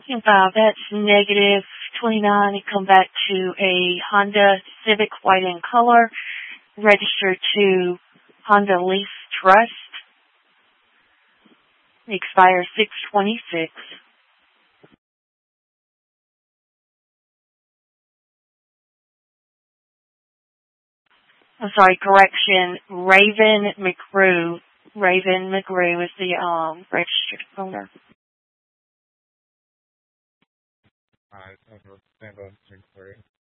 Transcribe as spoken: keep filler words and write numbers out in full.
Wow, that's negative twenty-nine. You come back to a Honda Civic white in color, registered to Honda Lease Trust. Expires six twenty-six. I'm sorry, correction, Raven McGrew. Raven McGrew is the um registered owner. Alright, over. Stand by,